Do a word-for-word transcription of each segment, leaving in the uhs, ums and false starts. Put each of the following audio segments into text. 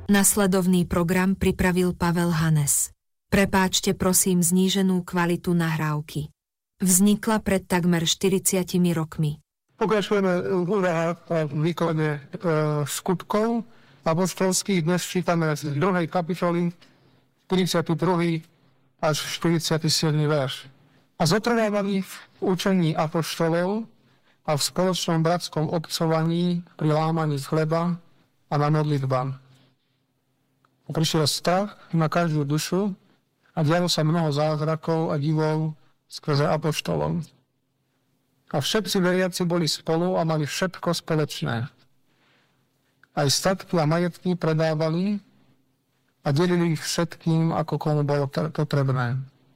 Nasledovný program pripravil Pavel Hanes. Prepáčte prosím zníženú kvalitu nahrávky. Vznikla pred takmer štyridsiatimi rokmi. Pokračujeme v výklade e, skutkov apoštolských. Dnes čítame z druhej kapitoly štyridsiaty druhý až štyridsiaty siedmy verš. A zotrvávali v učení apoštolov a v spoločnom bratskom obcovaní pri lámaní chleba a na modlitbách. Prišiel strach na každú dušu a dialo sa mnoho zázrakov a divov skrze apoštolov. A všetci veriaci boli spolu a mali všetko spoločné. Aj statky a majetky predávali a delili ich všetkým, ako komu bolo potrebné.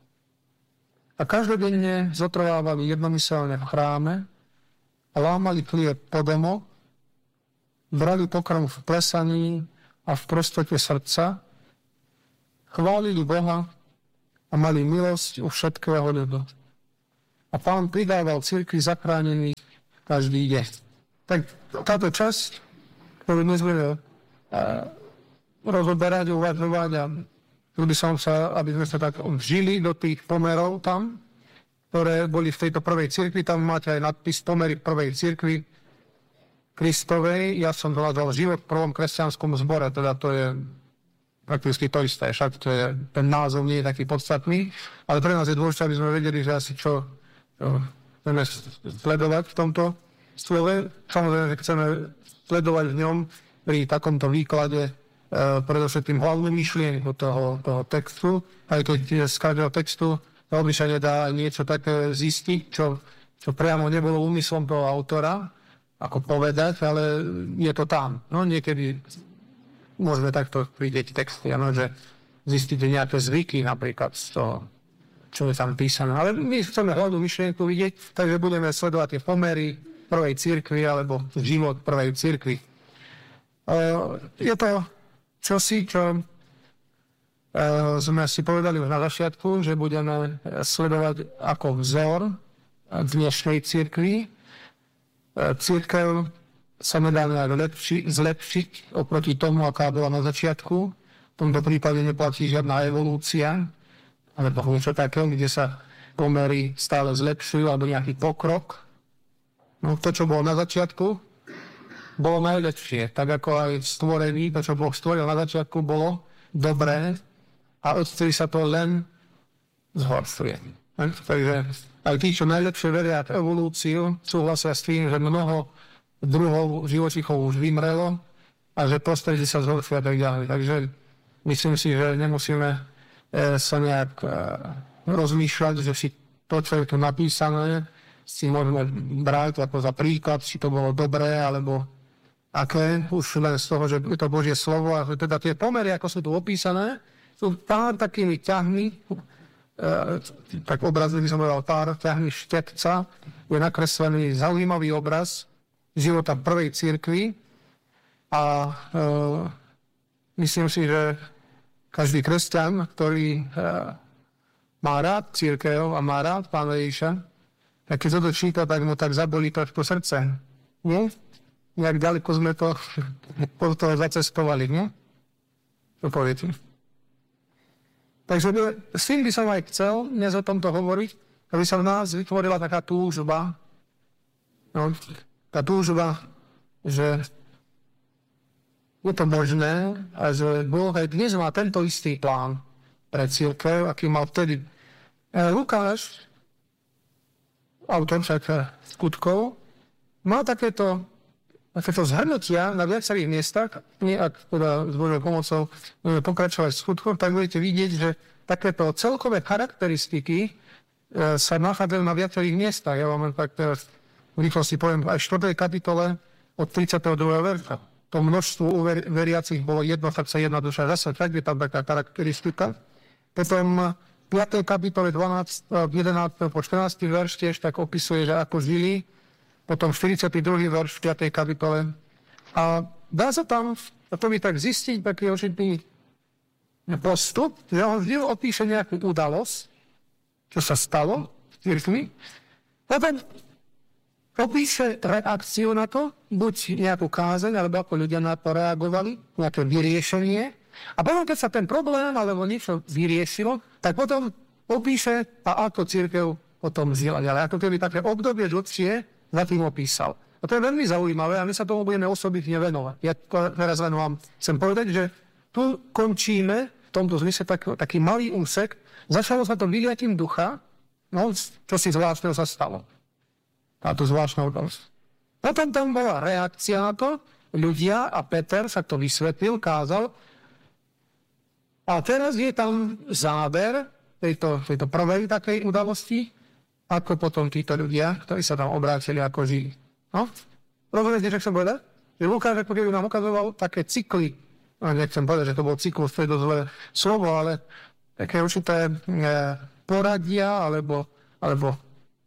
A každodenne zotrvávali jednomyselne v chráme a lámali chlieb po domoch, brali pokrm v plesaní a v prostote srdca, chválili Boha a mali milosť u všetkého ľudu. A Pán pridával cirkvi zachránených každý deň. Tak táto časť, ktorú my sme uh, rozoberať, uvažovať a chcel by som sa, aby sme sa tak vžili do tých pomerov tam, ktoré boli v tejto prvej cirkvi. Tam máte aj nadpis pomery prvej cirkvi Kristovej. Ja som hľadal život v prvom kresťanskom zbore, teda to je prakticky to isté, však to je, ten názov nie je taký podstatný, ale pre nás je dôležité, aby sme vedeli, že asi čo, čo chceme sledovať v tomto slove. Samozrejme, že chceme sledovať v ňom pri takomto výklade e, predovšetkým hlavnú myšlienku toho, toho textu, aj keď z každého textu sa obyčajne dá niečo také zistiť, čo, čo priamo nebolo úmyslom toho autora, ako povedať, ale je to tam. No niekedy môžeme takto vidieť texty, ano, že zistíte nejaké zvyky napríklad z toho, čo je tam písané. Ale my chceme hlavnú myšlienku vidieť, takže budeme sledovať tie pomery prvej cirkvi alebo život prvej cirkvi. Uh, je to čosi, čo uh, sme si povedali už na začiatku, že budeme sledovať ako vzor dnešnej cirkvi. Cirkev sa nedá lepši, zlepšiť oproti tomu, aká bola na začiatku. V tomto prípade neplatí žiadna evolúcia, alebo niečo takého, kde sa pomery stále zlepšujú, alebo nejaký pokrok. No to, čo bolo na začiatku, bolo najlepšie. Tak ako aj stvorení, to, čo Boh stvoril na začiatku, bolo dobré a odtedy sa to len zhoršuje. Takže aj tí, čo najlepšie veria v evolúciu, súhlasia s tým, že mnoho druhov živočíchov už vymrelo a že prostredie sa zhoršuje a tak ďalej. Takže myslím si, že nemusíme e, sa nejak e, rozmýšľať, že si to, čo je tu napísané, si môžeme brať ako za príklad, či to bolo dobré, alebo aké, už len z toho, že je to Božie slovo a že teda tie pomery, ako sú tu opísané, sú pár takými ťahmi, Uh, tak obrazne by som povedal pár ťahmi štetca, je nakreslený zaujímavý obraz života prvej cirkvi a uh, myslím si, že každý kresťan, ktorý uh, má rád cirkev a má rád Pána Ježiša, tak keď toto číta, tak mu tak zabolí trošku srdce. Nie? Nejak ďaleko sme to po toho zacestovali, nie? Čo poviete? Takže s tým by som aj chcel dnes o tomto hovoriť, aby sa v nás vytvorila taká túžba, no, tá túžba, že je to možné a že Boh aj dnes má tento istý plán pre cirkev, aký mal vtedy. Lukáš, autor však skutkov, má takéto takéto zhrnutia na viacerých miestach, nie ak teda s Božou pomocou budeme pokračovať v skutkoch, tak budete vidieť, že takéto celkové charakteristiky e, sa nachádzajú na viacerých miestach. Ja vám len tak teraz v rýchlosti poviem aj v štvrtej kapitole od tridsiateho druhého verša. To množstvo veriacich bolo jedno srdce, jedna duša. Zase tak je tam taká charakteristika. Potom v piatej kapitole dvanásteho, jedenásteho po štrnásteho verš tiež tak opisuje, že ako žili. Potom štyridsiaty druhý verš v piatej kapitole. A dá sa tam, a to by tak zistiť, taký určitý postup, že on vždy opíše nejakú udalosť, čo sa stalo v cirkvi. Potom opíše reakciu na to, buď nejakú kázeň, alebo ako ľudia na to reagovali, nejaké vyriešenie. A potom, keď sa ten problém alebo niečo vyriešilo, tak potom opíše, a ako cirkev potom zdieľa ďalej. Ako keby také obdobie dlhšie za tým opísal. A to je veľmi zaujímavé a my sa tomu budeme osobitne venovať. Ja teraz len vám chcem povedať, že tu končíme v tomto zmysle tak, taký malý úsek. Začalo sa to vyliatím ducha, no, čo si zvláštneho sa stalo. Táto zvláštna udalosť. Potom tam bola reakcia na to, ľudia a Peter sa to vysvetlil, kázal. A teraz je tam záber tejto, tejto prvej takej udalosti, ako potom títo ľudia, ktorí sa tam obrátili ako živí. No? Rozumiete, čo chcem povedať? Že Lukáš ako keby nám ukazoval také cykly. No, nechcem povedať, že to bol cyklus, to je dosť zlé slovo, ale také určité e, poradia, alebo, alebo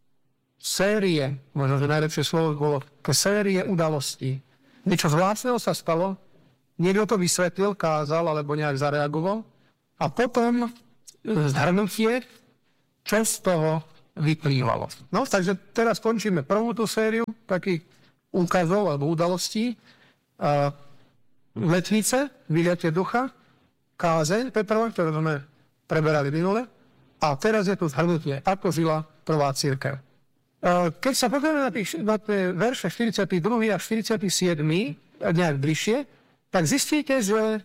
série, možno, že najlepšie slovo bolo, to série udalostí. Niečo zvláštneho sa stalo, niekto to vysvetlil, kázal, alebo nejak zareagoval, a potom zhrnutie, čo z toho vyplývalo. No, takže teraz končíme prvú tú sériu takých úkazov alebo udalostí. A letnice, vyliatie ducha, kázeň Petrova, ktoré sme preberali minule, a teraz je tu zhrnutie, ako žila prvá cirkev. Keď sa pozrieme na, na tie verše štyridsiaty druhý a štyridsiaty siedmy nejak bližšie, tak zistíte, že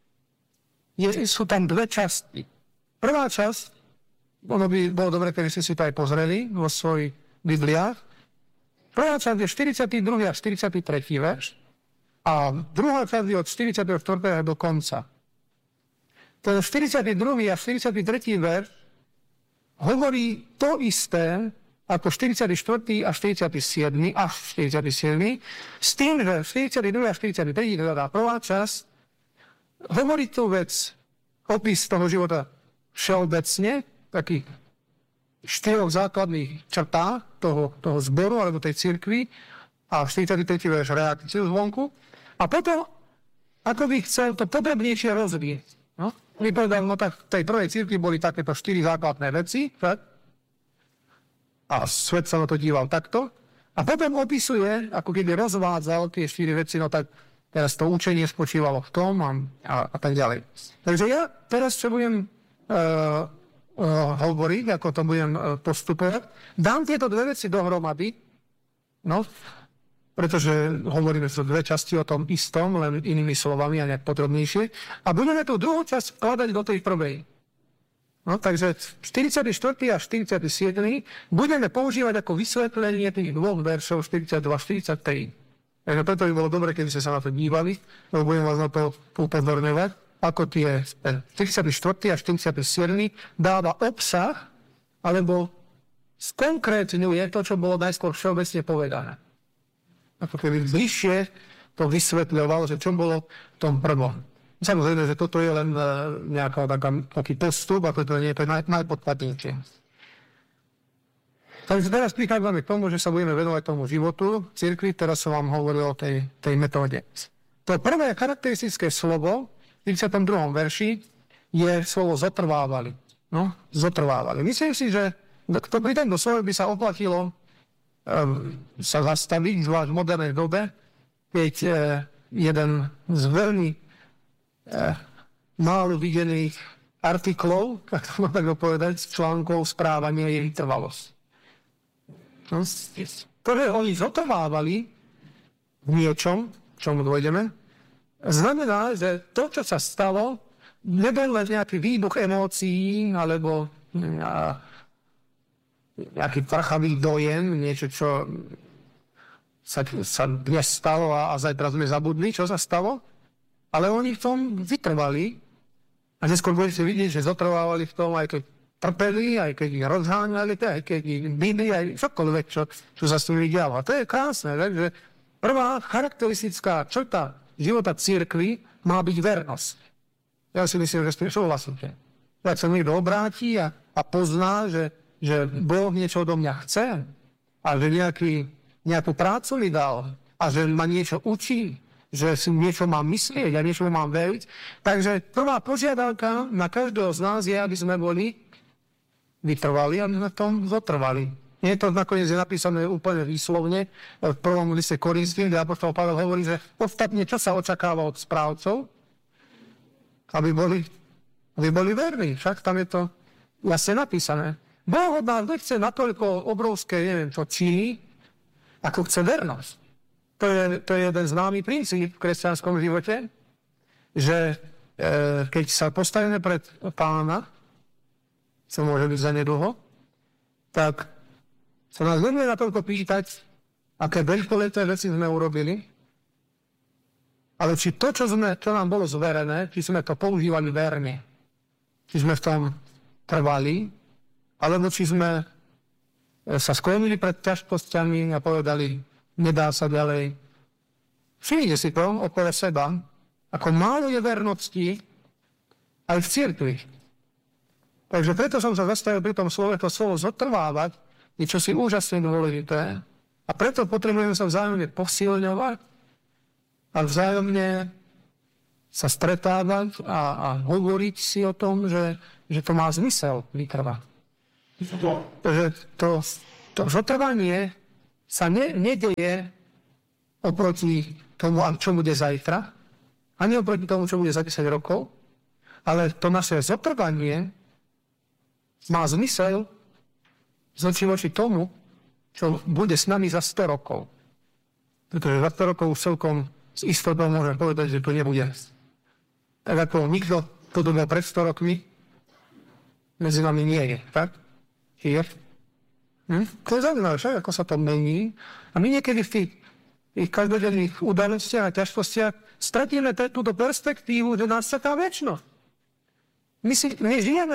je, sú tam dve časti. Prvá časť, ono by bolo dobre, keby ste si to aj pozreli vo svojich Bibliách. Prvá časť je štyridsiaty druhý a štyridsiaty tretí verš a druhá časť je od štyridsiateho štvrtého do konca. Ten štyridsiaty druhý a štyridsiaty tretí verš hovorí to isté, ako štyridsiaty štvrtý a štyridsiaty siedmy až štyridsiaty siedmy, s tým, že štyridsiaty druhý a štyridsiaty tretí, teda prvá časť, hovorí tú vec, opis toho života všeobecne, takých štyroch základných črtách toho, toho zboru alebo tej cirkvi, a štyridsiaty tretí verš reakciu zvonku, a potom, ako by chcel to podrobnejšie rozvieť. No? Vypovedal, no tak v tej prvej cirkvi boli takéto štyri základné veci, tak? A svet sa na to díval takto. A potom opisuje, ako keby rozvádzal tie štyri veci, no tak teraz to učenie spočívalo v tom a, a, a tak ďalej. Takže ja teraz, čo budem uh, uh, hovoriť, ako to budem uh, postupovať, dám tieto dve veci dohromady, no, pretože hovoríme so dve časti o tom istom, len inými slovami a nejak podrobnejšie, a budeme tú druhú časť vkladať do tej prvej. No, takže štyridsiaty štvrtý a štyridsiaty siedmy budeme používať ako vysvetlenie tých dvoch veršov štyridsiateho a štyridsiateho. Takže preto by bolo dobre, keby ste sa na to dívali, lebo budem vás na to upozorňovať, ako tie štyridsiaty štvrtý a štyridsiaty siedmy dáva obsah, alebo skonkrétňuje to, čo bolo najskôr všeobecne povedané. Ako keby bližšie to vysvetľoval, že čo bolo v tom prvom. Samozrejme, že toto je len nejaká taká, taký postup, a preto nie je to naj, najpodstatnejšie. Takže teraz prichádzame k tomu, že sa budeme venovať tomu životu cirkvi. Teraz som vám hovoril o tej, tej metóde. To prvé charakteristické slovo v štyridsiatom druhom verši je slovo zotrvávali. No, zotrvávali. Myslím si, že to pri tento slovo by sa oplatilo um, sa zastaviť, zvlášť v modernej dobe, keď uh, jeden z veľmi uh, málo videných artiklov, tak to mám tak povedať, z článkov správania je vytrvalosť. No, to, že oni zotrvávali v niečom, čomu dojdeme, znamená, že to, čo sa stalo, nebol len nejaký výbuch emócií, alebo nejaký prchavý dojem, niečo, čo sa, sa dnes stalo a, a zajtra sme zabudli, čo sa stalo, ale oni v tom vytrvali a neskôr budete vidieť, že zotrvávali v tom, aj keď trpeli, aj keď ich rozháňali, aj keď ich bili, aj čokoľvek, čo, čo sa s nimi dialo. A to je krásne, že prvá charakteristická črta života cirkvi má byť vernosť. Ja si myslím, že s tým súhlasíte. Ak sa niekto obráti a, a pozná, že, že Boh niečo odo mňa chce a že nejaký, nejakú prácu mi dal a že ma niečo učí, že si niečo mám myslieť a niečo mám veriť. Takže prvá požiadavka na každého z nás je, aby sme boli vytrvali a my sme v tom zotrvali. Nie, to nakoniec je napísané úplne výslovne v prvom liste Korinským, kde apoštol Pavel hovorí, že podstatne čo sa očakáva od správcov, aby boli, aby boli verní. Však tam je to jasne napísané. Boh od nás nechce natoľko obrovské, neviem čo, činy, ako chce vernosť. To je, to je jeden známy princíp v kresťanskom živote, že e, keď sa postavíme pred Pána, čo môže byť za nedlho, tak sa nás nebudeme natoľko pýtať, aké veľkoleté veci sme urobili, ale či to, čo, sme, čo nám bolo zverené, či sme to používali verne, či sme v tom trvali, alebo či sme sa sklonili pred ťažkosťami a povedali, nedá sa ďalej. Všimnite si to okolo seba, ako málo je vernosti aj v cirkvi. Takže preto som sa zastavil pri tom slove, to slovo zotrvávať, je čosi úžasne dôležité. A preto potrebujeme sa vzájomne posilňovať a vzájomne sa stretávať a, a hovoriť si o tom, že, že to má zmysel vytrvať. Takže to, to zotrvanie sa ne, nedeje oproti tomu, čo bude zajtra, ani oproti tomu, čo bude za desať rokov, ale to naše zotrvanie má zmysel z očí voči tomu, čo bude s nami za sto rokov. Pretože za sto rokov už celkom s istotou môžem povedať, že to nebude. Tak ako nikto, kto to bol pred sto rokmi, medzi nami nie je. Tak? Je. Hm? To je zaujímavé, však, ako sa to mení. A my niekedy v tých, tých každodenných udalostiach a ťažkostiach stratíme túto perspektívu, že nás čaká večnosť. My, si, my žijeme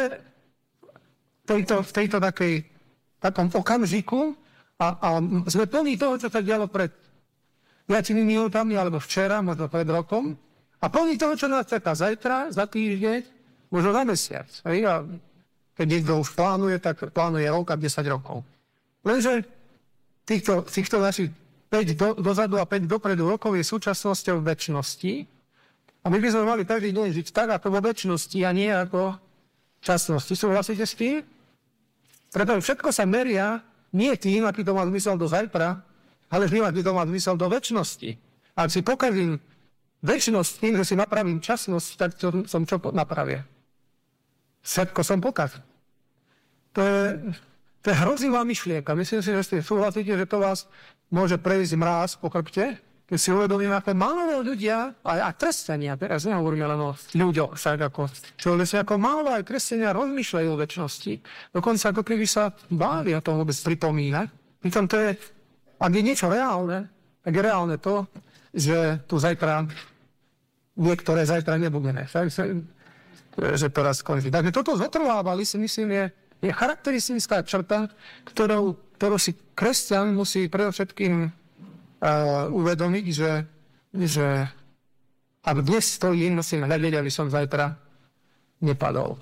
v tejto, v tejto takej takom okamžiku a, a sme plní toho, čo sa dialo pred viacimi minútami, alebo včera, možno pred rokom, a plní toho, čo nás čaká zajtra, za týždeň, možno na mesiac. Hej? A keď niekto už plánuje, tak plánuje rok a desať rokov. Lenže týchto, týchto našich päť do, dozadu a päť dopredu rokov je súčasnosťou večnosti a my by sme mali každý deň žiť tak, ako vo večnosti a nie ako v časnosti. Súhlasíte s tým? Pretože všetko sa meria nie tým, aký to má zmysel do zajtra, ale tým, aký to má zmysel do večnosti. A ak si pokažím večnosť tým, že si napravím časnosť, tak to som čo napravia. Všetko som pokazil. To je, to je hrozivá myšlienka. Myslím si, že ste súhlasíte, že to vás môže prejsť mráz po chrbte, keď si uvedomíme, ako málo ľudia, aj, aj kresťania, teraz nehovoríme len o ľuďoch, však ako, čo si ako málo aj kresťania rozmýšľajú o večnosti. Dokonca ako keby sa báli o tom vôbec pripomínať. Pritom to je, ak je niečo reálne, tak je reálne to, že tu zajtra, niektoré zajtra nebudeme. Však, že to raz skončí. Takže toto zotrvávali, si myslím, je, je charakteristická črta, ktorou, ktorou si kresťan musí predovšetkým Uh, uvedomiť, že, že ak dnes stojím, musím hľadať, aby som zajtra nepadol.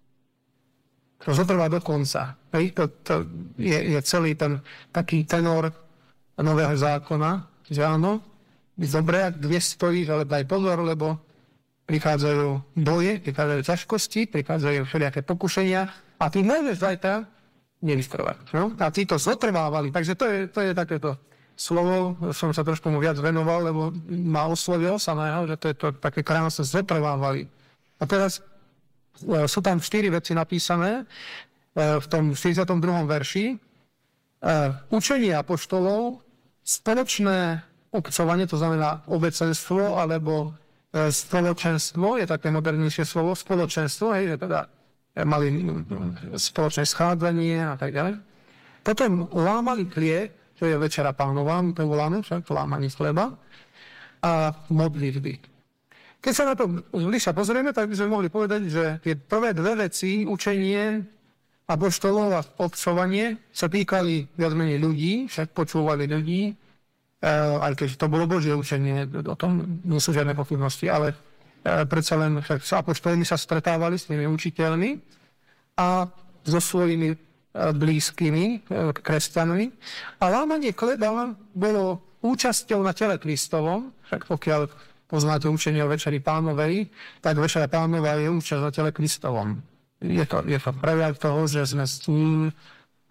To zotrvá do konca. Hej? To, to je, je celý ten taký tenor nového zákona, že áno, je dobré, ak dnes stojíš, ale daj pozor, lebo prichádzajú boje, prichádzajú ťažkosti, prichádzajú všelijaké pokušenia a ty môžeš zajtra nevytrvať. No? A tí to zotrvávali, takže to je, to je takéto slovo, som sa trošku mu viac venoval, lebo ma oslovil samého, že to je to také krásne, zotrvávali. A teraz e, sú tam štyri veci napísané e, v tom štyridsiatom druhom verši. E, učenie apoštolov, spoločné obcovanie, to znamená obecenstvo, alebo e, spoločenstvo, je také modernejšie slovo, spoločenstvo, hej, že teda mali spoločné schádzanie a tak ďalej. Potom lámali chlieb, čo je večera Pánova, to je voláme, však lámaní chleba, a modlitby. Keď sa na to bližšie pozrieme, tak by sme mohli povedať, že tie prvé dve veci, učenie apoštolov a obcovanie, sa týkali viac menej ľudí, však počúvali ľudí, aj keď to bolo Božie učenie, o tom nie sú žiadne pochybnosti, ale predsa len však s apoštolmi sa stretávali s tými učiteľmi a so svojimi blízkymi kresťanmi. A lámanie chleba bolo účasťou na tele Kristovom, však pokiaľ poznáte učenie o Večeri Pánovej, tak Večera Pánova je účasť na tele Kristovom. Je to, je to prejav toho, že sme s ním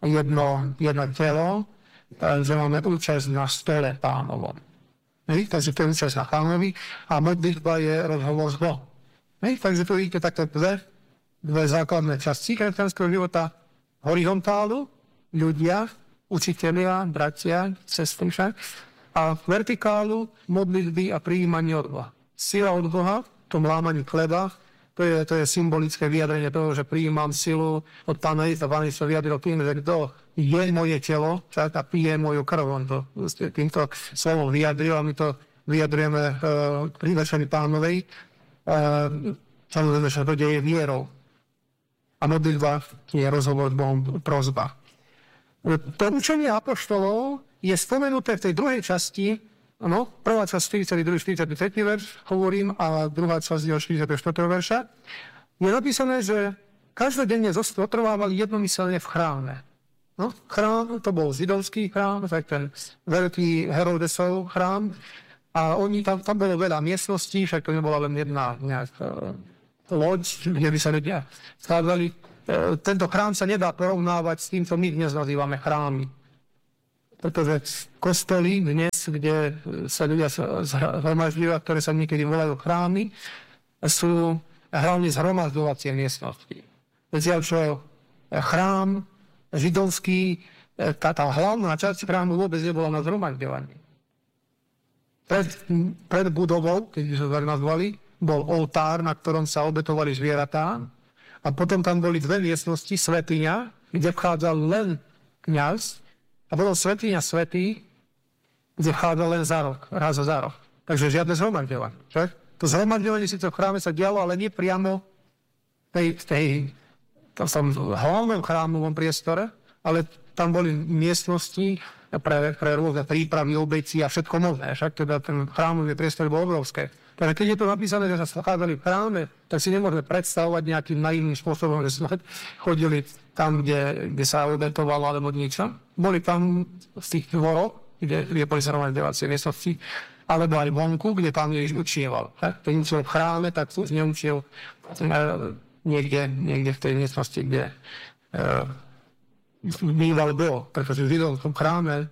jedno, jedno telo, že máme účasť na stole Pánovom. Hej, takže to je účasť na Pánovi a modlitba je rozhovor s Bohom. Hej, takže tu vidíte také dve, dve základné časti kresťanského života. Horizontálu, ľudia, učitelia, bratia, sestry však, a vertikálu, modlitby a prijímanie od Boha. Sila od Boha, v tom lámaní chleba, to je, to je symbolické vyjadrenie toho, že prijímam silu od Pána Ježiša. Pán Ježiš vyjadril tým, že kto je moje telo, však a pije moju krv. On to týmto slovom vyjadril a my to vyjadrujeme uh, pri večeri Pánovej. Uh, samozrejme, že to deje vierou. A modlitba je rozhovor s Bohom, prosba. To učenie apoštolov je spomenuté v tej druhej časti. Ano, prvá časť štyridsiaty druhý štyridsiaty tretí verš, hovorím, a druhá časť od štyridsiateho štvrtého verša. Je napísané, že každodenne zotrvávali jednomyselne v chráme. No, chrám, to bol židovský chrám, tak ten veľký Herodesov chrám. A oni, tam, tam bolo veľa miestností, však to nebola len jedna nejaká loď, kde by sa ľudia schádzali. Tento chrám sa nedá porovnávať s tým, čo my dnes nazývame chrámy. Pretože kostoly dnes, kde sa ľudia zhromažďujú, ktoré sa niekedy volajú chrámy, sú hlavne zhromažďovacie miestnosti. Zatiaľ, čo chrám židovský, tá, tá hlavná časť chrámu vôbec nebola na zhromažďovaní. Pred, pred budovou, keď sa tak nazvali, bol oltár, na ktorom sa obetovali zvieratá, a potom tam boli dve miestnosti, svätyňa, kde vchádzal len kňaz, a bolo svätyňa svätý, kde vchádzal len za rok, raz za rok. Takže žiadne zhromažďovanie. To zhromažďovanie síce v chráme sa dialo, ale nie priamo v tej, tej, tom hlavnom chrámovom priestore, ale tam boli miestnosti pre, pre rôzne prípravy, obeci a všetko možné. Však teda ten chrámový priestor bol obrovské. Takže keď je to napísané, že sa schádzali v chráme, tak si nemôžeme predstavovať nejakým naivným spôsobom, že sme chodili tam, kde, kde sa obetovalo alebo niečo. Boli tam z tých dvorov, kde, kde boli zhromažďovacie miestnosti, alebo aj vonku, kde Pán Ježiš učieval. Keď učil v chráme, tak už neučil e, niekde, niekde v tej miestnosti, kde e, býval Boh, pretože v židovskom chráme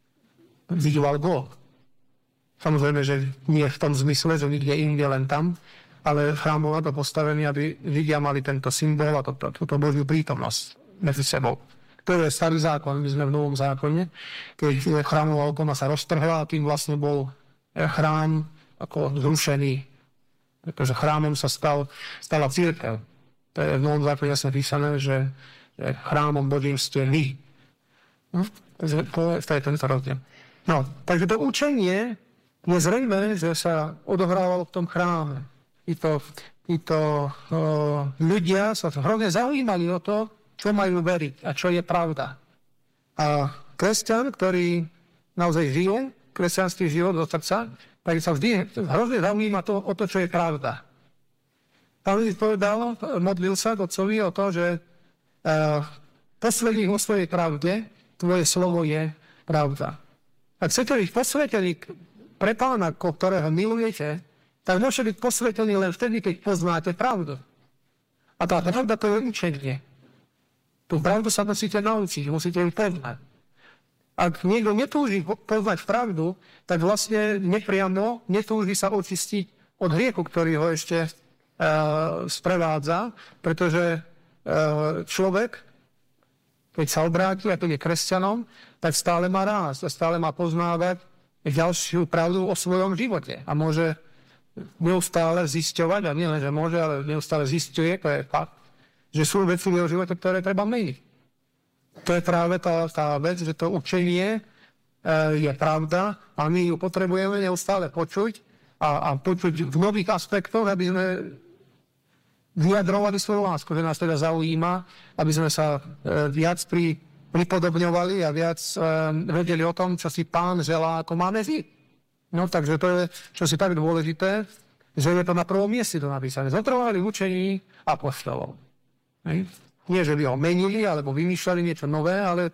býval Boh. Samozrejme, že nie v tom zmysle, že nikde inde, len tam, ale chrám bol na to postavený, aby ľudia mali tento symbol a túto to, to, to Božiu prítomnosť medzi sebou. To je starý zákon, my sme v novom zákone, keď chrámová opona sa roztrhla a tým vlastne bol chrám ako zrušený, pretože chrámom sa stal, stala cirkev. To je v novom zákone jasne písané, že, že chrámom Božím ste vy. No, to, to, je, to je tento rozdiel. No, takže to učenie je zrejme, že sa odohrávalo v tom chráme. I to, i to o, ľudia sa hrozne zaujímali o to, čo majú veriť a čo je pravda. A kresťan, ktorý naozaj žije, kresťanský život do srdca, tak sa vždy hrozne zaujíma to, o to, čo je pravda. Pán Ježiš povedal, modlil sa k Otcovi o to, že uh, posvedí vo svojej pravde, tvoje slovo je pravda. Ak chcete byť posvetení pre Pána, ktorého milujete, tak môžete byť posvetení len vtedy, keď poznáte pravdu. A tá pravda to je učenie. Tú pravdu sa musíte naučiť, musíte ju poznať. Ak niekto netúži poznať pravdu, tak vlastne nepriamo netúži sa očistiť od hriechu, ktorý ho ešte uh, sprevádza, pretože uh, človek, keď sa obráti, a to je kresťanom, tak stále má rásť a stále má poznávať ďalšiu pravdu o svojom živote. A môže neustále zisťovať, a nie len, že môže, ale neustále zisťuje, to je fakt, že sú veci v jeho živote, ktoré treba meniť. To je práve tá, tá vec, že to učenie e, je pravda a my ju potrebujeme neustále počuť a, a počuť v nových aspektoch, aby sme vyjadrovali svoju lásku, že nás teda zaujíma, aby sme sa e, viac pri pripodobňovali a viac e, vedeli o tom, čo si Pán želá, ako máme žiť. No, takže to je, čo si tak dôležité, že je to na prvom mieste to napísané. Zotrvali v učení apoštolov. Hej. Nie, že by ho menili, alebo vymýšľali niečo nové, ale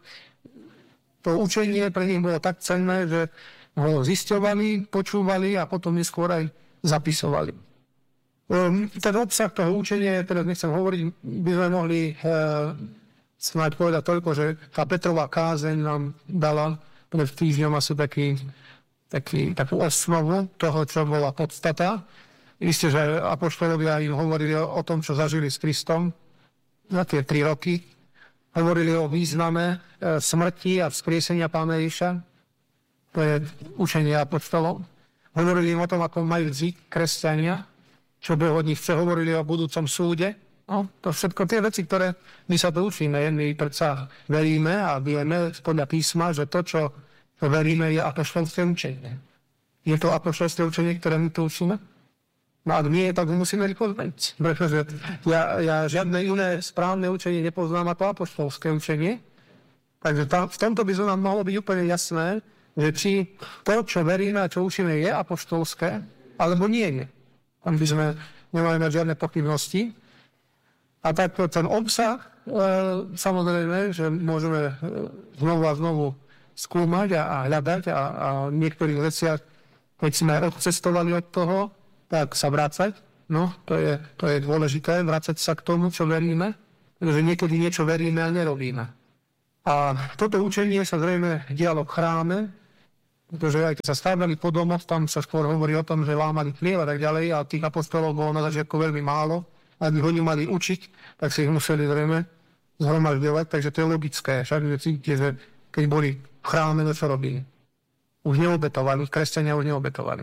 to učenie pre nich bolo tak cenné, že ho zisťovali, počúvali a potom neskôr aj zapisovali. Um, ten obsah toho učenia, teraz nechcem hovoriť, by sme mohli uh, snáď povedať toľko, že tá Petrová kázeň nám dala pred týždňom asi taký, taký, takú osnovu toho, čo bola podstata. Isté, že apoštolovia im hovorili o, o tom, čo zažili s Kristom za tie tri roky. Hovorili o význame e, smrti a vzkriesenia Pána Ježiša. To je učenie apoštolov. Hovorili im o tom, ako majú žiť kresťania, čo by od nich chce, hovorili o budúcom súde. No, to všetko tie veci, ktoré my sa to učíme. My predsa veríme a vieme podľa písma, že to, čo veríme, je apoštolské učenie. Je to apoštolské učenie, ktoré my tu učíme? No ak nie, tak musíme rýchlo zmeniť. Pretože ja, ja žiadne iné správne učenie nepoznám ako apoštolské učenie. Takže tam, v tomto by sme nám mohlo byť úplne jasné, že či to, čo veríme a čo učíme, je apoštolské, alebo nie je. Tam by sme nemali mať žiadne pochybnosti. A tak ten obsah, e, samozrejme, že môžeme znovu a znovu skúmať a, a hľadať a, a v niektorých veciach, keď sme odcestovali od toho, tak sa vrácať. No, to je, to je dôležité, vrácať sa k tomu, čo veríme, pretože niekedy niečo veríme a nerobíme. A toto učenie sa zrejme dialo v chráme, pretože aj keď sa stávali po domoch, tam sa skôr hovorí o tom, že lámali chlieb a tak ďalej, a tých apoštolov bolo na začiatku veľmi málo. Aby oni mali učiť, tak si ich museli zrejme zhromažďovať, takže to je logické. Však cítite, že keď boli v chráme, no čo robili? Už neobetovali, kresťania už neobetovali.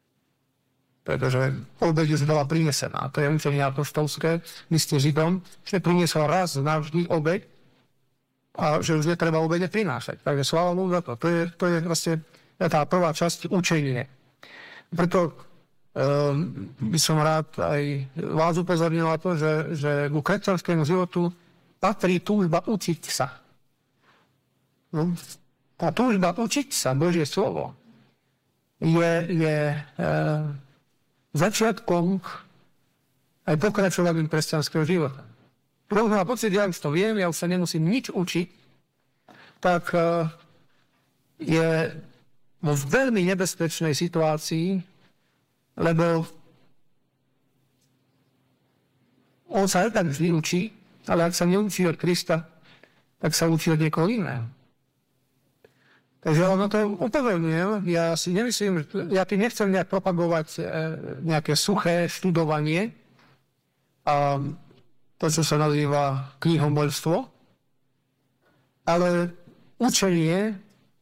Pretože obeť už bola prinesená. To je učenie apoštolské, liste Židom, že priniesol raz navždy obeť a že už netreba obede prinášať. Takže sláva Bohu za to. To je, to je vlastne tá prvá časť učenie. Preto um, by som rád aj vás upozornil na to, že, že ku kresťanskému životu patrí túžba učiť sa. No, tá túžba učiť sa, Božie slovo, je, je uh, začiatkom aj pokračovaním kresťanského života. Keď má pocit, ja už to viem, ja už sa nemusím nič učiť, tak uh, je vo veľmi nebezpečnej situácii, lebo on sa aj tak vždy učí, ale ak sa neučí od Krista, tak sa učí od niekoho iného. Takže ono to upevňujem, ja si nemyslím, ja tým nechcem nejak propagovať e, nejaké suché študovanie, a to, čo sa nazýva knihomolstvo, ale učenie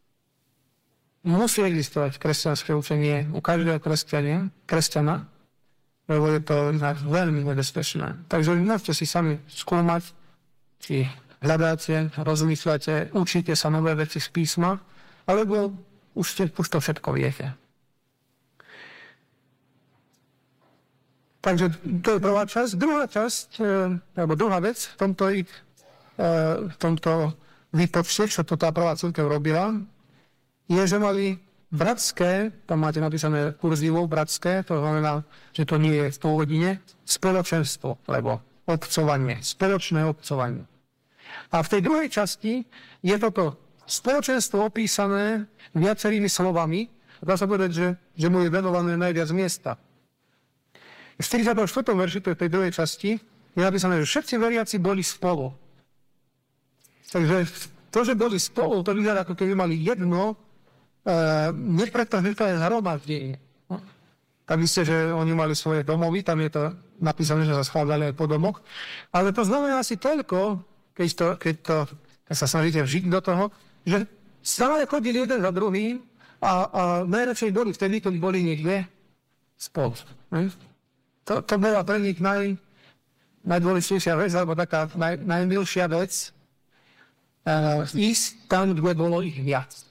musí existovať kresťanské učenie u každého kresťania, kresťana, lebo je to veľmi nebezpečné. Takže môžete si sami skúmať, či hľadáte, rozmýšľate, učíte sa nové veci z písma, alebo už, ste, už to všetko viete. Takže to je prvá časť. Druhá časť, alebo druhá vec v tomto, v tomto výpočte, čo to tá prvá cirkev robila, je, že mali bratské, tam máte napísané kurzívou bratské, to znamená, že to nie je v pôvodine, spoločenstvo, lebo obcovanie, spoločné obcovanie. A v tej druhej časti je toto spoločenstvo opísané viacerými slovami. Dá sa povedať, že, že mu je venované najviac miesta. V štyridsiatom štvrtom verši tej druhej časti je napísané, že všetci veriaci boli spolu. Takže to, že boli spolu, to vyzerá, ako keby mali jedno Uh, nepretržité zhromaždenie. No. Tam isté, že oni mali svoje domovy, tam je to napísané, že sa schádzali aj po domoch. Ale to znamená asi toľko, keď, to, keď, to, keď sa snažíte vžiť do toho, že stále chodili jeden za druhým a, a najradšej boli vtedy, keď boli niekde spolu. Ne? To, to bola pre nich naj, najdôležitejšia vec, alebo taká naj, najmilšia vec, uh, ísť tam, kde bolo ich viac.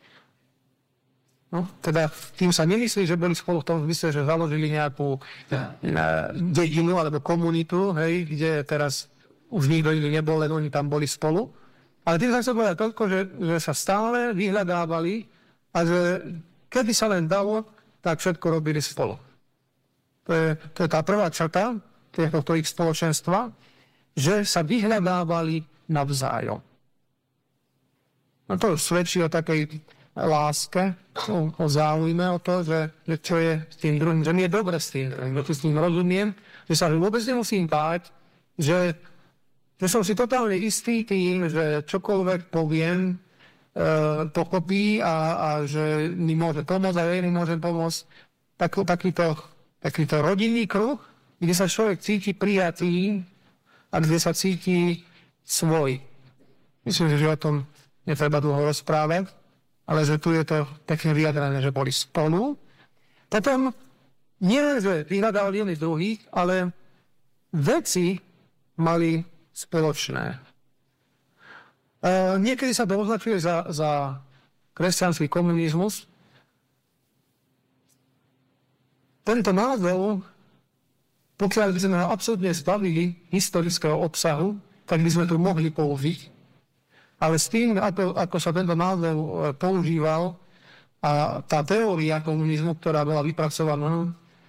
No, teda tým sa nemyslí, že boli spolu v tom zmysle, že založili nejakú na, dedinu alebo komunitu, hej, kde teraz už nikto iný nebol, len oni tam boli spolu. Ale tým sa chcem povedať toľko, že, že sa stále vyhľadávali a že kedy sa len dalo, tak všetko robili spolu. To je, to je tá prvá črta tohto ich spoločenstva, že sa vyhľadávali navzájom. No to svedčí o takej láske, o, o záujme, o to, že, že čo je s tým druhým, že mi je dobre s tým, že s tým rozumiem, že sa vôbec nemusím báť, že že som si totálne istý tým, že čokoľvek poviem, uh, pochopí a, a že mi môže pomôcť a ja mi môžem pomôcť. Tak, takýto, takýto rodinný kruh, kde sa človek cíti prijatý a kde sa cíti svoj. Myslím, že o tom netreba dlho rozprávať, ale že tu je to pekne vyjadrené, že boli spolu. Potom nie, že vyhľadali jedni druhých, ale veci mali spoločné. E, niekedy sa to označuje za, za kresťanský komunizmus. Tento názov, pokiaľ by sme ho absolútne zbavili historického obsahu, tak by sme to mohli použiť. Ale s tým, ako, ako sa tento názov používal a tá teória komunizmu, ktorá bola vypracovaná e,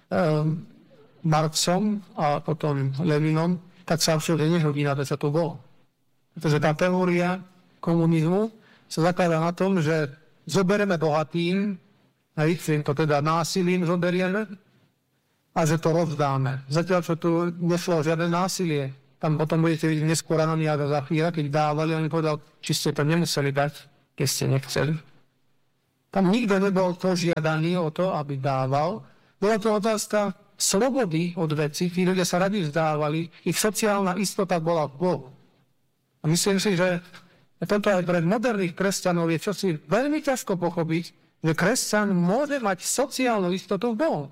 Marxom a potom Levinom, tak sa absolútne nehodí na to, čo to bolo. Pretože tá teória komunizmu sa zakladá na tom, že zoberieme bohatým, hej, to teda násilím zoberieme a že to rozdáme. Zatiaľ, čo tu nešlo žiadne násilie. Tam potom budete vidieť neskôr Ananiáša Zafíra, keď dávali, on povedal, či ste to nemuseli dať, keď ste nechceli. Tam nikto nebol požiadaný o to, aby dával. Bola to otázka slobody od veci, tí ľudia sa radi vzdávali, ich sociálna istota bola v Bohu. A myslím si, že toto aj pre moderných kresťanov je čosi veľmi ťažko pochopiť, že kresťan môže mať sociálnu istotu v Bohu.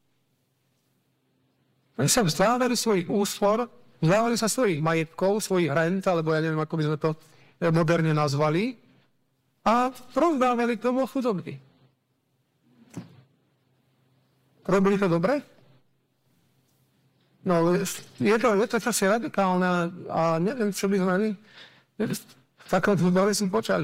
Oni sa vzdávali svojich úspor, vzdávali sa svojich majetkov, svojich rent, alebo ja neviem, ako by sme to moderne nazvali, a rozdávali k tomu chudobný. Robili to dobre? No, je to, je to časy radikálne a neviem, čo by sme v takom zbore si počali.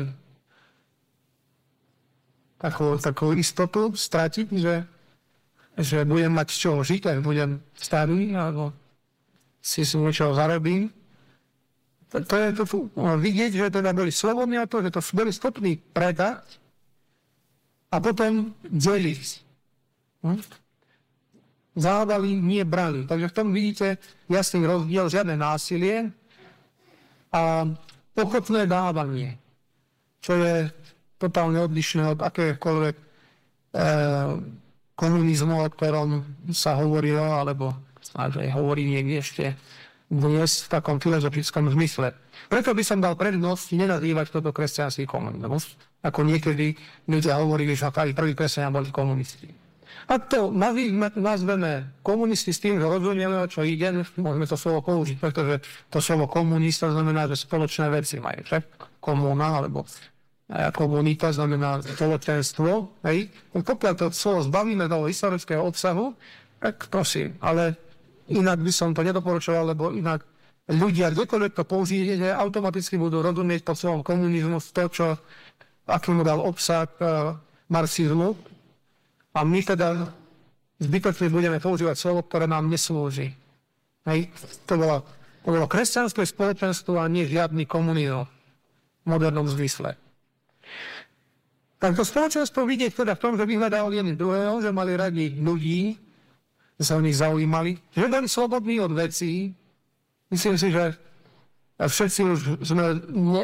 Takú, takú istotu stratiť, že, že budem mať z čoho žiť, ak budem starý, alebo si si niečo zarobím. To, to je to vidieť, že teda boli slobodní a to, že to boli schopní predať a potom deliť. Hm? Zádali, nie brali. Takže v tom vidíte jasný rozdiel, žiadne násilie a pochopné dávanie, čo je totálne odlišné od akéhokoľvek e, komunizmu, o ktorom sa hovorilo, alebo aj hovorí niekde ešte dnes v takom filozofickom zmysle. Preto by som dal prednosť nenazývať toto kresťanský komunizmus, ako niekedy ľudia hovorili, že aj prví kresťania boli komunisti. Ak to nazveme komunisti s tým, že rozumieme, o čo ide, môžeme to slovo použiť, pretože to slovo komunista znamená, že spoločné veci majú. Komúna, alebo komunita znamená spoločenstvo. Hej. Pokiaľ to slovo zbavíme toho historického obsahu, tak prosím, ale inak by som to nedoporučoval, lebo inak ľudia, kdokoľvek to použije, automaticky budú rozumieť pod slovom komunizmus to, čo, aký mu dal obsah uh, marxizmu. A my teda zbytočne budeme používať slovo, ktoré nám neslúži. Hej. To bolo, to bolo kresťanské spoločenstvo a nie žiadny komunizmus v modernom zmysle. Tak to spoločenstvo vidieť teda v tom, že vyhľadali jeden druhého, že mali radi ľudí, že sa o nich zaujímali, že boli slobodní od vecí. Myslím si, že všetci už sme ne,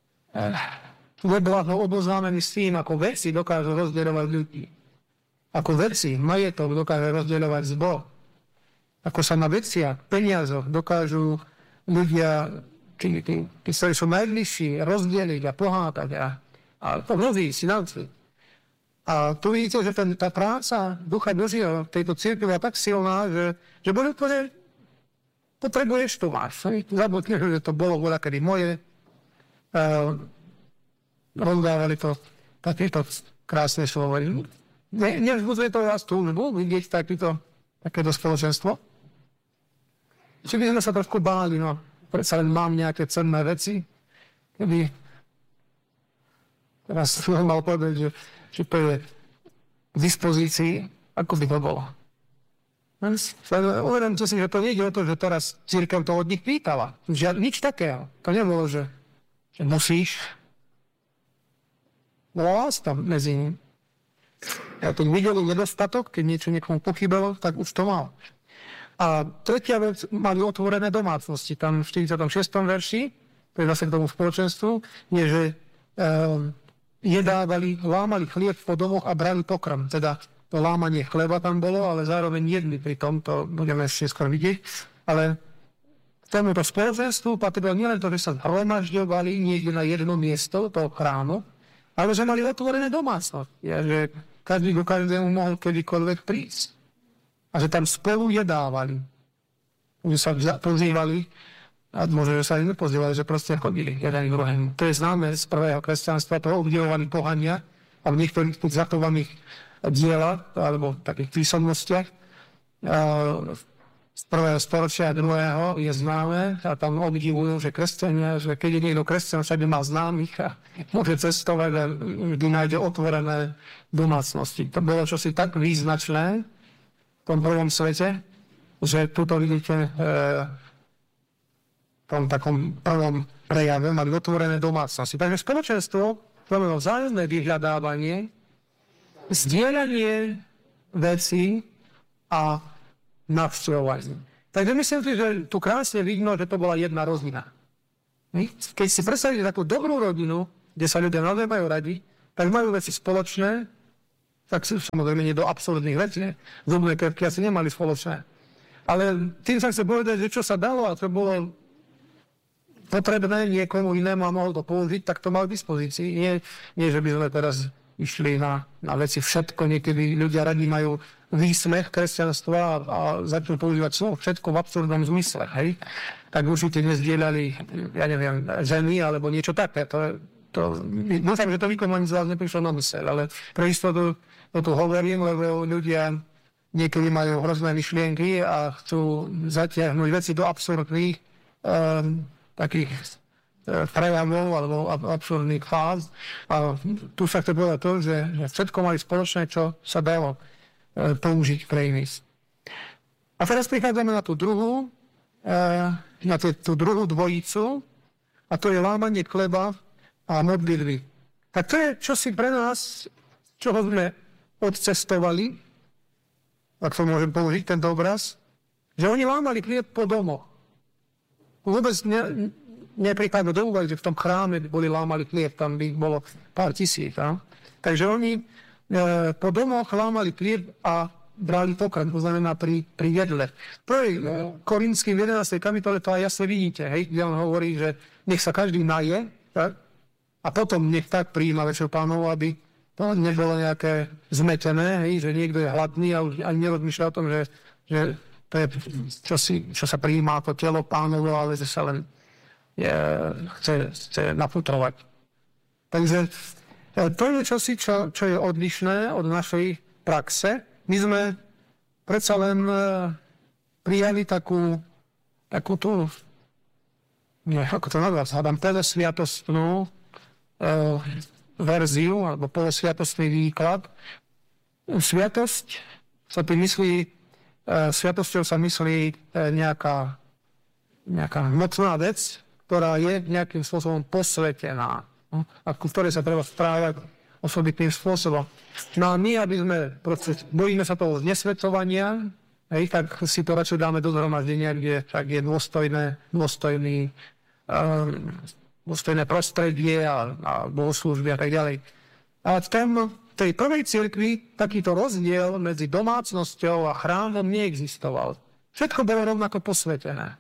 nebláho oboznámení s tým, ako veci dokážu rozdielovať ľudí. Ako veci, majetok dokáže rozdielovať zbor. Ako sa na veciach, peniazoch dokážu ľudia, tí, tí, tí, ktorí sú najbližší, rozdeliť a pohádať a, a to mnohí si naučili. A tu vidíte, že ten, tá práca Ducha Božieho v tejto cirkvi je tak silná, že, že Bože, povedať, potrebuješ, to máš. Zabudneš, že to bolo voľa kedy moje. Uh, rozdávali to takéto krásne slovo. Ne, nevzbudzuje to vás túžbu vidieť takýto, takéto spoločenstvo? Či by sme sa trošku báli, no, predsa len mám nejaké cenné veci, keby teraz som mal povedať, že, že to je v dispozícii, ako by to bolo. Uvedom si, že to nie je o to, že teraz cirkev to od nich pýtala. Žiad, nič takého. To nebolo, že, že musíš. Bola vás tam medzi ním. Ja to videl nedostatok, keď niečo niekomu pochybelo, tak už to mal. A tretia vec, mali otvorené domácnosti. Tam v štyridsiatom šiestom verši, to je zase k tomu spoločenstvu, je, že um, jedávali, lámali chlieb po domoch a brali pokrm. Teda to lámanie chleba tam bolo, ale zároveň jedli pri tom, to budeme ešte skôr vidieť. Ale k tomuto spoločenstvu patrilo nielen to, že sa zhromažďovali niekde na jedno miesto toho chrámu, ale že mali otvorené domácnosti. Že každý do každému mohol kedykoľvek prísť. A že tam spolu jedávali. Že sa pozývali, a možno, že sa aj nepozývali, že proste chodili jeden k druhému. To je známe z prvého kresťanstva, toho obdivovaní pohania a v niektorých tých zachovaných dielach, alebo takých písomnostiach z prvého storočia a druhého je známe a tam obdivujú, že kresťania, že keď je niekto kresťan, všade má známych a môže cestovať a vždy nájde otvorené domácnosti. To bolo čosi tak význačné v tom prvom svete, že tuto vidíte e, v tom takom prvom prejave mali otvorené domácnosti. Takže spoločenstvo, to je vzájomné vyhľadávanie, zdieľanie vecí a navštevovanie. Takže myslím si, že tu krásne vidno, že to bola jedna rodina. Keď si predstavíte takú dobrú rodinu, kde sa ľudia naozaj majú radi, tak majú veci spoločné, tak samozrejme nie do absolútnych vecí, zubné krevky asi nemali spoločné. Ale tým sa chce povedať, že čo sa dalo a čo bolo potrebné niekomu inému a mohol to použiť, tak to mal k dispozícii. Nie, nie že by sme teraz išli na, na veci všetko. Niekedy ľudia radi majú výsmech kresťanstva a, a začnú používať slovo všetko v absurdnom zmysle. Hej? Tak určite nezdieľali, ja neviem, ženy alebo niečo také. To, to, myslím, že to nikomu ani z vás neprišlo na mysel, ale pre istotu to tu hovorím, lebo ľudia niekedy majú hrozné myšlienky a chcú zatiahnuť veci do absurdných um, takých prejavov alebo absurdných fáz. A tu sa chce povedať to, že, že všetko mali spoločné, čo sa dalo e, použiť pre iných. A teraz prichádzame na tú druhú, e, na tú, tú druhú dvojicu, a to je lámanie chleba a modlitby. Tak to je čosi pre nás, čoho sme odcestovali, ak to môžem použiť, tento obraz, že oni lámali chlieb po domoch. Vôbec ne, neprichádza do úvahy, že v tom chráme boli lámali chlieb, tam by bolo pár tisíc. A? Takže oni e, po domoch lámali chlieb a brali pokrm, to znamená pri, pri jedle. Prvý e, Korinským jedenástej kapitole to aj jasne vidíte, hej, kde on hovorí, že nech sa každý naje, tak? A potom nech tak prijíma Večeru Pánovu, aby to nebolo nejaké zmetené, hej, že niekto je hladný a už ani nerozmýšľa o tom, že, že to je čo, si, čo sa prijíma ako telo Pánovo, ale že sa len je, chce, chce naputrovať. Takže to je čosi, čo, čo je odlišné od našej praxe. My sme predsa len prijali takú, takú tú, nie, ako to nazvať, hádam, polosviatostnú e, verziu, alebo polosviatostný výklad. Sviatosť sa tým myslí, e, sviatosťou sa myslí e, nejaká, nejaká hmotná vec, ktorá je nejakým spôsobom posvetená, no, a ku ktorej sa treba správať osobitným spôsobom. No a my, aby sme, proces, bojíme sa toho znesvetovania, hej, tak si to radšej dáme do zhromaždenia, kde tak je dôstojné, dôstojný, um, dôstojné prostredie a, a bohoslúžby a tak ďalej. A v tom, tej prvej cirkvi takýto rozdiel medzi domácnosťou a chrámom neexistoval. Všetko bolo rovnako posvetené.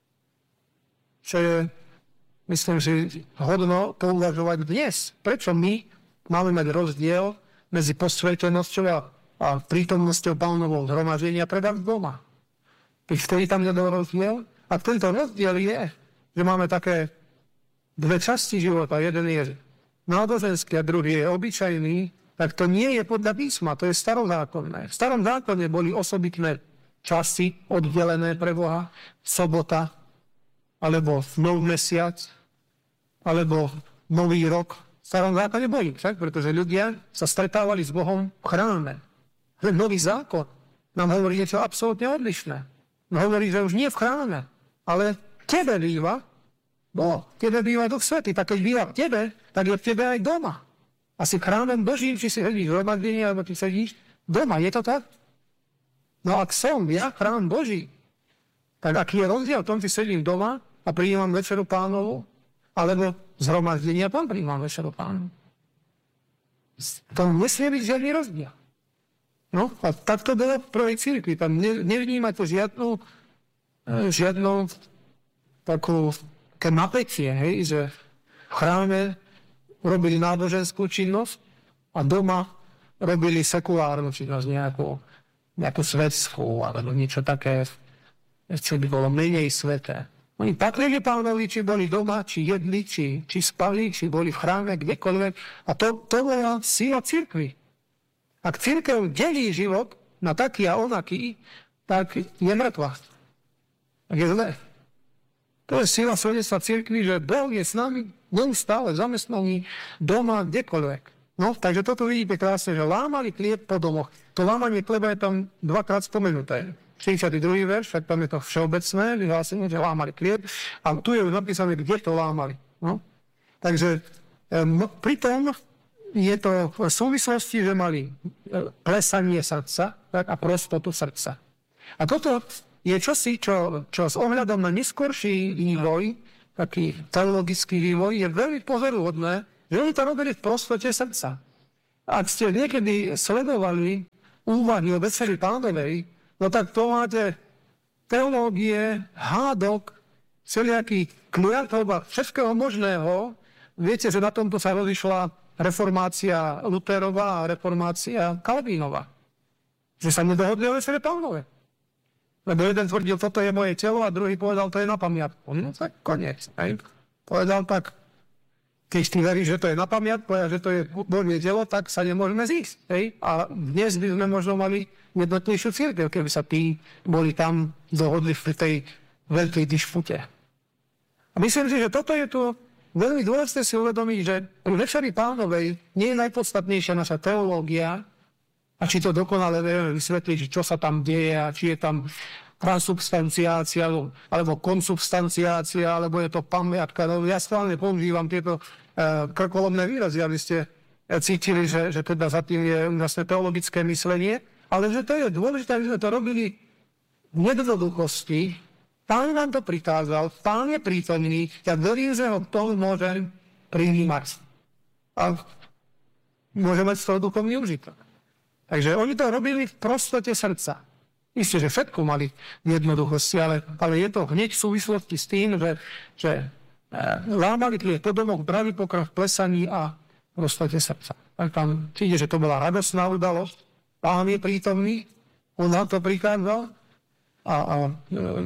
Čo je, myslím si, hodno pouvažovať dnes. Prečo my máme mať rozdiel medzi posvetenosťou a, a prítomnosťou Pánovho zhromaždenia predám doma? Keď vtedy tam nebol rozdiel? A tento rozdiel je, že máme také dve časti života. Jeden je náboženský a druhý je obyčajný. Tak to nie je podľa písma, to je starozákonné. V starom zákone boli osobitné časy oddelené pre Boha, sobota, alebo nový mesiac, alebo nový rok. V starom zákone boli, však, pretože ľudia sa stretávali s Bohom v chráme. Nový zákon nám hovorí niečo absolútne odlišné. On hovorí, že už nie v chráme, ale tebe býva, bo tebe býva Duch Svätý, tak keď býva v tebe, tak je v tebe aj doma. A si chrámem Božím, či si sedíš v hromadení, alebo či sedíš doma. Je to tak? No ak som ja chrám Boží, Tak aký je rozdiel v tom, či sedím doma a prijímam večeru Pánovu, alebo zhromaždenie a tam prijímam večeru Pánovu. To nesmie byť žiadny rozdiel. No a takto bolo v prvej cirkvi. Tam ne, nevníma to žiadnu, žiadnu takú také napätie, hej, že v chráme robili náboženskú činnosť a doma robili sekulárnu činnosť, nejakú, nejakú svetskú alebo niečo také, čo by bolo menej sveté. Oni patrili Pánovi, či boli doma, či jedli, či, či spali, či boli v chráme, kdekoľvek. A to, to bola sila cirkvi. Ak cirkev delí život na taký a onaký, tak je mŕtva. Tak je zlé. To je sila svedectva cirkvi, že Boh je s nami neustále zamestnaní doma, kdekoľvek. No, takže toto vidíte krásne, že lámali chlieb po domoch. To lámanie chleba je tam dvakrát spomenuté. štyridsiaty druhý verš, tak tam je to všeobecné vyhlásenie, že lámali chlieb. A tu je napísané, kde to lámali. No? Takže um, pritom je to v súvislosti, že mali plesanie srdca, tak, a prostotu srdca. A toto je čosi, čo, čo s ohľadom na neskorší vývoj, taký teologický vývoj, je veľmi pozoruhodné, že oni to robili v prostote srdca. Ak ste niekedy sledovali úvahy o večeri Pánovej, no tak to máte teológie, hádok, všelijakých kliatov a všetkého možného. Viete, že na tomto sa rozišla reformácia Luterová a reformácia Kalvínova. Že sa nedohodli o večeri Pánovej. Lebo jeden tvrdil, toto je moje telo, a druhý povedal, to je na pamiatku. No tak koniec. Hej. Povedal tak, keď ty veríš, že to je na pamiatku a že to je Božie telo, tak sa nemôžeme zísť. Hej. A dnes by sme možno mali jednotnejšiu cirkev, keby sa tí boli tam dohodli v tej veľkej dišpute. A myslím si, že toto je tu veľmi dôležité si uvedomiť, že pri večeri Pánovej nie je najpodstatnejšia naša teológia, a či to dokonale vieme vysvetliť, čo sa tam deje, a či je tam transubstanciácia, alebo konsubstanciácia, alebo je to pamiatka. No, ja stále používam tieto uh, krkolomné výrazy, aby ste cítili, že, že teda za tým je vlastne teologické myslenie, ale že to je dôležité, aby sme to robili v jednoduchosti. Pán nám to prikázal, Pán je prítomný, ja verím, že ho to môžem prijímať. A môžem mať z toho duchovný užitok. Takže oni to robili v prostote srdca. Isté, že všetko mali v jednoduchosti, ale, ale je to hneď v súvislosti s tým, že, že e, lámali tie podomok, pravý pokrok v plesaní a v prostote srdca. Tak tam cíti, že to bola radosná udalosť. Pán je prítomný, on nám to prikázal a, a e,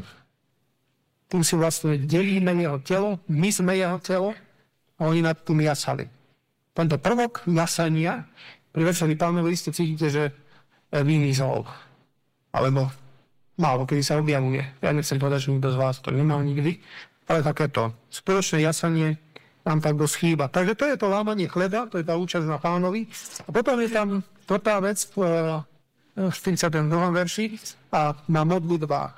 tým si vlastne delíme jeho telo, my sme jeho telo a oni nad tým jasali. Tento prvok jasania pri večeri Pánovej liste cítite, že vymizol. Alebo málo, kedy sa objavuje. Ja nechcem povedať, že nikto z vás to nemal nikdy, ale takéto spoločné jasanie nám tak dosť chýba. Takže to je to lámanie chleba, to je tá účasť na Pánovi. A potom je tam tá vec v štyridsiatom druhom verši a na modlitbách.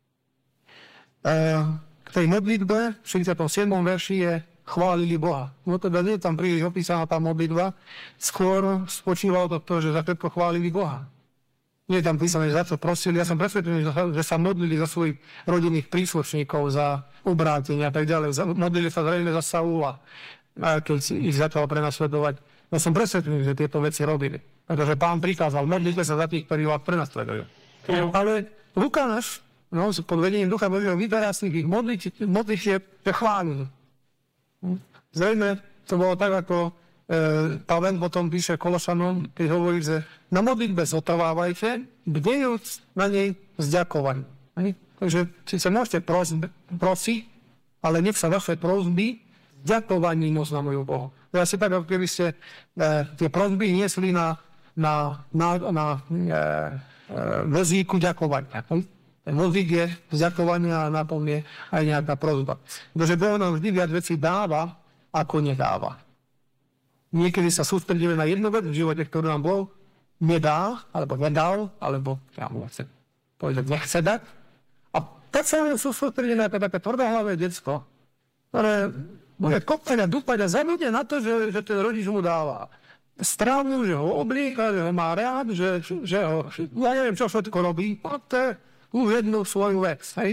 K tej modlitbe v štyridsiatom siedmom verši je chválili Boha. No teda nie je tam príliš opísaná tá modlitba, skôr spočívalo to to, že za všetko chválili Boha. Nie je tam písané, že za čo prosili. Ja som presvedčený, že sa modlili za svojich rodinných príslušníkov, za obrátenie a tak ďalej. Modlili sa zrejme za Saula, keď ich začal prenasledovať. Ja som presvedčený, že tieto veci robili. Pretože Pán prikázal, modlite sa za tých, ktorí vás prenasledujú. Ale Lukáš, no, pod vedením Ducha Božieho, vyberá z tých modlitieb, že chválili. Zrejme to bolo tak, ako e, Pavel potom píše Kološanom, keď hovorí, že na modlitbe zotrvávajte, bdejúc na nej s ďakovaním. Takže si sa môžete prosiť, ale nech sa vaše prosby s ďakovaním oznamujú Bohu. Ja si tak, ako keby ste e, tie prosby niesli na, na, na, na e, e, vozíku ďakovania. Vozík je zďakovania a na tom je aj nejaká prosba. Pretože Boh nám vždy viac vecí dáva, ako nedáva. Niekedy sa sústredíme na jednu vec v živote, ktorú nám Boh nedá, alebo nedal, alebo ja mu chcem povedať, nechce dať. A tak sa sú sústredené na také tvrdohlavé decko, ktoré bude kopať a dúpať a zabudne na to, že, že ten rodič mu dáva stravu, že ho oblíka, že ho má rád, že, že ho, ja neviem, čo všetko robí, máte už jednu svoju vec. Hej.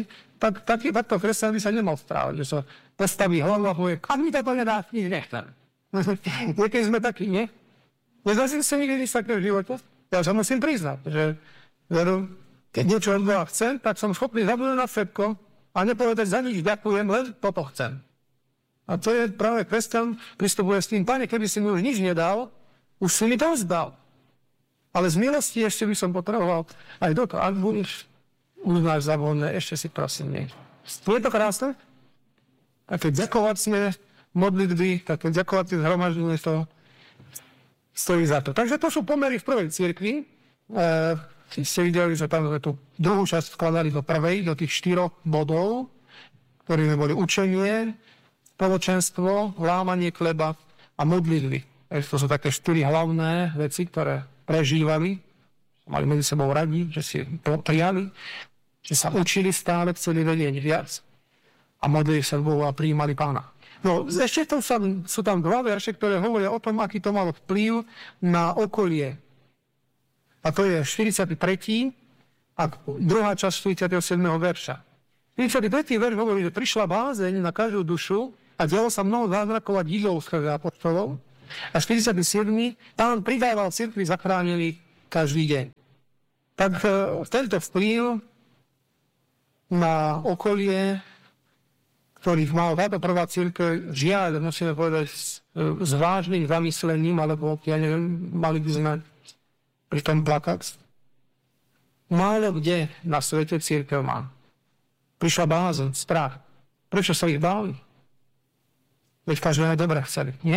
tak, taký, takto kresťan by sa nemal správať, že sa postaví hlavu a povie, kam mi to nedá, nič nechcem. Niekedy sme takí, nie? Nezažil som nikdy nič také v živote. Ja sa musím priznať, že veru, keď niečo od Boha chcem, tak som schopný zabudnúť na všetko a nepovedať za nič ďakujem, len toto chcem. A to je práve kresťan, pristupuje s tým, Pane, keby si mi už nič nedal, už si mi to zdal. Ale z milosti ešte by som potreboval aj toto, ak budeš uznáš za voľné, ešte si prosím nie. Je to krásne? Také ďakovacie modlitby, také ďakovacie zhromaždenie, to stojí za to. Takže to sú pomery v prvej cirkvi. E, ste videli, že tam tú druhú časť skladali do prvej, do tých štyroch bodov, ktorými boli učenie, spoločenstvo, lámanie chleba a modlitby. E, to sú také štyri hlavné veci, ktoré prežívali, mali medzi sebou radi, že si to prijali, že sa učili stále, chceli vedieť viac a modlili sa Bohu a prijímali Pána. No, ešte to sa, sú tam dva verše, ktoré hovoria o tom, aký to malo vplyv na okolie. A to je štyridsiaty tretí a druhá časť štyridsiateho siedmeho verša. štyridsiaty tretí verš hovorí, že prišla bázeň na každú dušu a dialo sa mnoho zázrakov a divov skrze apoštolov. A štyridsiaty siedmy Pán pridával cirkvi zachránených každý deň. Tak tento vplyv na okolie, ktorých mal táto prvá cirkev, žiaľ, musíme povedať, s, s vážnym zamyslením, alebo ja neviem, mali by sme pri tom plakať. Málo kde na svete cirkev má. Prišla bázeň, strach. Prečo sa ich báli? Veď každé dobre chceli, nie?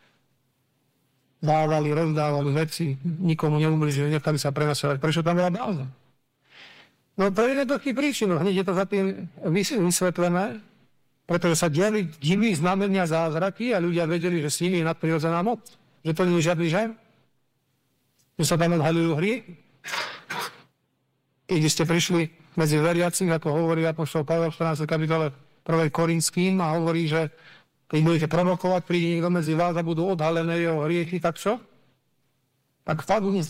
Dávali, rozdávali veci, nikomu neublížili, nechali sa prenasledovať. Prečo tam bola bázeň? No to je jednoduchý príčinu, hneď je to za tým vysvetlené, pretože sa diali divy, znamenia, zázraky a ľudia vedeli, že s nimi je nadprirodzená moc. Že to nie je žiadny žen. Že sa tam odhalujú hriechy. Keď ste prišli medzi veriacich, ako hovorí apoštol Pavel v štrnástej kapitole prvej Korinským a hovorí, že keď budete prorokovať, príde niekto medzi vás a budú odhalené jeho hriechy, tak čo? Tak padnú.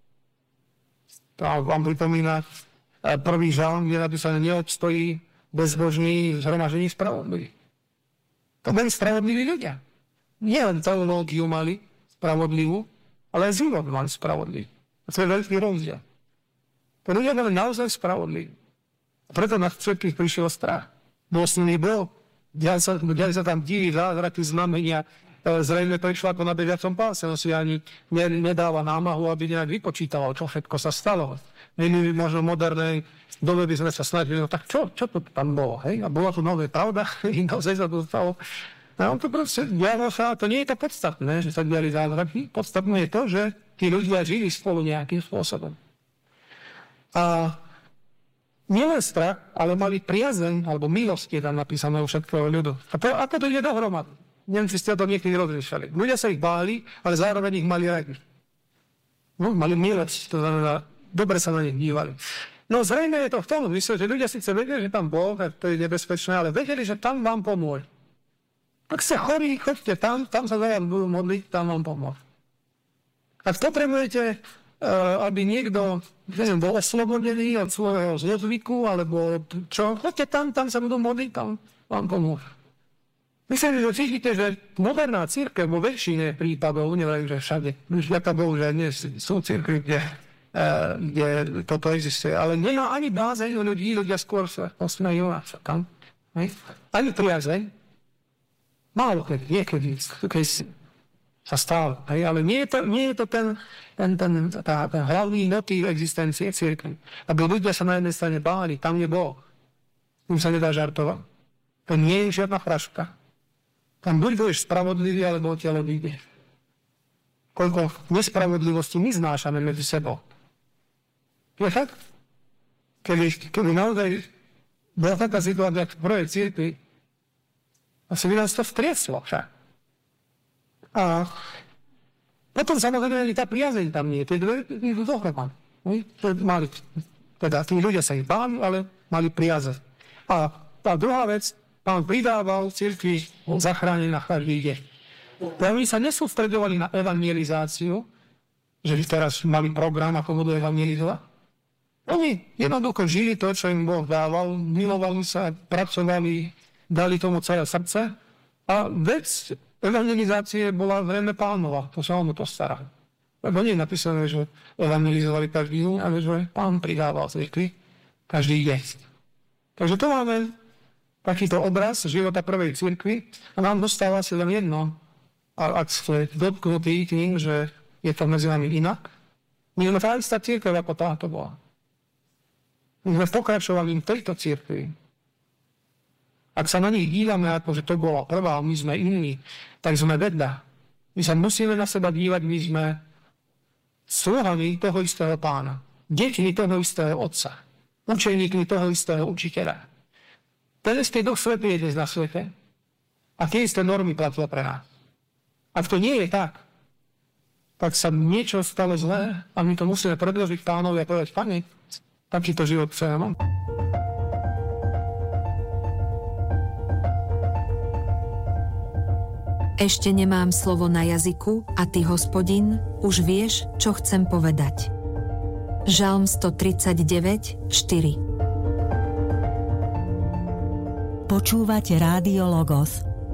To vám pripomína prvý žalm, kde napísané neodstojí bezbožný zhromaždení spravodlivý. To boli spravodliví ľudia. Nie len teológiu mali spravodlivú, ale aj život mali spravodlivý. A to je veľký rozdiel. To ľudia boli naozaj spravodliví. A preto na všetkých prišiel strach. Bol s nimi Boh. Diali sa, diali sa tam divy, zázraky, znamenia. Zrejme to išlo ako na bežiacom páse. On si ani nedáva námahu, aby nejak vypočítaval, čo všetko sa stalo. My možno v modernej dobe by sme sa snažili, no tak čo, čo to tam bolo, hej? A bola to nové pravda, naozaj sa to stalo. A on to proste, sa, to nie je to podstatné, že sa diali zázraky. Podstatné je to, že tí ľudia žili spolu nejakým spôsobom. A nielen strach, ale mali priazeň, alebo milosť je tam napísané u všetkého ľudu. A to, ako to ide dohromady? Neviem, či ste to niekedy rozlišali. Ľudia sa ich báli, ale zároveň ich mali radi. No, mali milosť, to znamená, dobre sa na nich dívali. No zrejme je to v tom zmysle, že ľudia síce vedeli, že tam Boh, to je nebezpečné, ale vedeli, že tam vám pomôže. Ak ste chorí, choďte tam, tam sa za vás budú modliť, tam vám pomôže. Ak potrebujete, aby niekto, neviem, bol oslobodený od svojho zlozvyku, alebo čo, choďte tam, tam sa budú modliť, tam vám pomôže. Myslím, že cítite, že moderná cirkev vo väčšine prípadov, neviem, že všade, ďaká Bohu, že nie sú cirkvi, kde, kde toto existuje, ale nemá ani bázeň ľudí, ľudia skôr sa osmejú a sa tam. Ani priazeň. Málo kedy, niekedy, keď sa stále, ale nie je to, nie je to ten, ten, ten, tá, ten hlavný motív existencie cirkvi. Aby ľudia sa na jednej strane báli, tam je Boh. Tým sa nedá žartovať. To nie je žiadna fraška. Tam buď budeš spravodlivý, alebo odtiaľ odídeš. Koľko nespravodlivosti my znášame medzi sebou. Je tak? Kedy, kedy naozaj bola taká situácia v prvej cirkvi, asi by nás to vtrieslo však. A potom samozrejme tá priazeň tam nie je. To je dohromady. Mali, teda tí ľudia sa ich báli, ale mali priazeň. A tá druhá vec, Pán pridával cirkvi zachránených na každý deň. Oni sa nesústredovali na evangelizáciu, že teraz mali program, ako budú evangelizovať, Oni jednoducho žili to, čo im Boh dával, milovali sa, pracovali, dali tomu celé srdce a vec evangelizácie bola zrejme Pánova, to sa on to stará. Lebo nie je napísané, že evangelizovali každý deň, ale že Pán pridával cirkvi každý deň. Takže to máme takýto obraz života prvej cirkvi a nám dostáva si len jedno. A ak ste dotknutí tým, že je to medzi nami inak, my sme tá istá cirkev, ako táto bola. My sme pokračovali v tejto cirkvi. Ak sa na nich dívame, ako že to bola prvá, my sme iní, tak sme vedľa. My sa musíme na seba dívať, my sme sluhami toho istého Pána, deťmi toho istého Otca, učeníkmi toho istého učiteľa. Ten istý Duch Svätý je dnes na svete a tie isté normy platia pre nás. Ak to nie je tak, tak sa niečo stalo zlé a my to musíme predložiť Pánovi a povedať, Pane, takýto život chcem mám. Ešte nemám slovo na jazyku a ty, Hospodin, už vieš, čo chcem povedať. Žalm stotridsaťdeväť, štyri. Počúvate Rádio Logos,